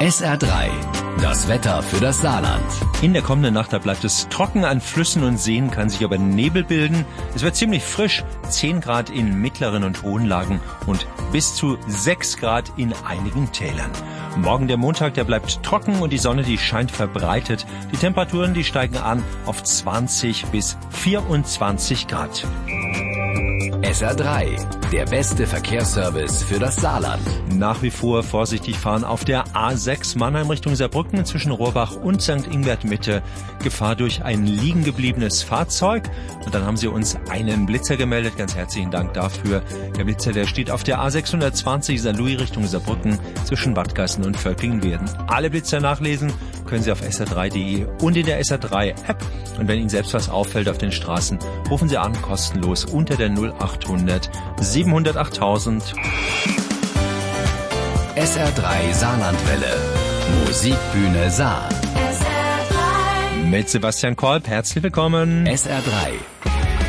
SR3, das Wetter für das Saarland. In der kommenden Nacht da bleibt es trocken, an Flüssen und Seen kann sich aber Nebel bilden. Es wird ziemlich frisch, 10 Grad in mittleren und hohen Lagen und bis zu 6 Grad in einigen Tälern. Morgen der Montag, der bleibt trocken und die Sonne, die scheint verbreitet. Die Temperaturen, die steigen an auf 20 bis 24 Grad. SR3, der beste Verkehrsservice für das Saarland. Nach wie vor vorsichtig fahren auf der A6 Mannheim Richtung Saarbrücken zwischen Rohrbach und St. Ingbert Mitte. Gefahr durch ein liegen gebliebenes Fahrzeug. Und dann haben sie uns einen Blitzer gemeldet. Ganz herzlichen Dank dafür. Der Blitzer, der steht auf der A620 St. Louis Richtung Saarbrücken zwischen Bad Gassen und Völklingen-Werden. Alle Blitzer nachlesen können Sie auf sr3.de und in der SR3 App. Und wenn Ihnen selbst was auffällt auf den Straßen, rufen Sie an, kostenlos unter der 0800 700 8000. SR3 Saarlandwelle. Musikbühne Saar. Mit Sebastian Kolb, herzlich willkommen. SR3.